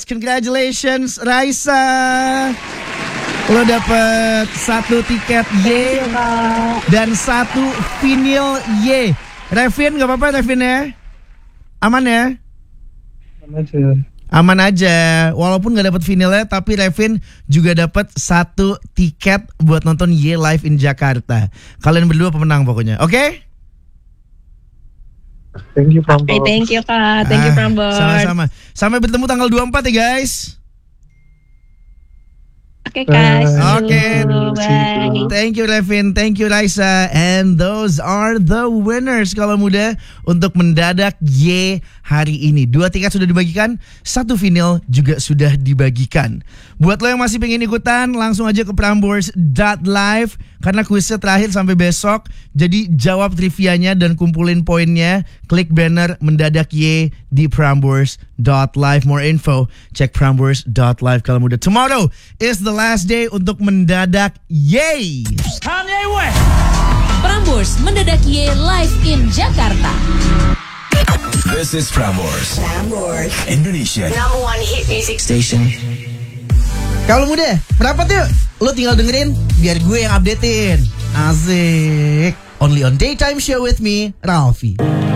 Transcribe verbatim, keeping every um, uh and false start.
Congratulations Raisa. Lo dapet satu tiket Y dan satu vinyl Y. Revin gak apa-apa Revin ya? Aman ya? Aman aja. Aman aja. Walaupun gak dapet vinylnya, tapi Revin juga dapet satu tiket buat nonton Y live in Jakarta. Kalian berdua pemenang pokoknya. Oke? Okay? Thank you Prambors. Hey, thank you Kak. Thank you Ah, Prambors. sama-sama. Sampai bertemu tanggal dua puluh empat ya guys. Oke Kak. Oke. Bye. Thank you Revin, thank you Raisa. And those are the winners kalau muda untuk mendadak Y hari ini. Dua tiket sudah dibagikan, satu vinyl juga sudah dibagikan. Buat lo yang masih pengen ikutan, langsung aja ke prambors dot live karena kuisnya terakhir sampai besok. Jadi jawab trivianya dan kumpulin poinnya. Klik banner mendadak Y di prambors dot live. More info, cek prambors dot live kalau muda. Tomorrow is the last day untuk mendadak Y. Kanye West. Prambors mendadak Y live in Jakarta. This is Prambors, Prambors, Indonesia number one hit music station. Kalau muda, berapa tuh? Lo tinggal dengerin, biar gue yang updatein. Asik. Only on Daytime Show with me, Ralfi.